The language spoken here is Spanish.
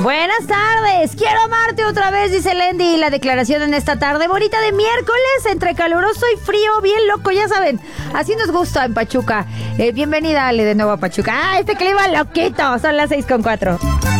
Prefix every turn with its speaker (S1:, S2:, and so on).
S1: Buenas tardes, quiero amarte otra vez, dice Lendy. La declaración en esta tarde bonita de miércoles, entre caluroso y frío, bien loco, ya saben. Así nos gusta en Pachuca. Bienvenida, Ale, de nuevo a Pachuca. Este clima loquito, son las 6:04.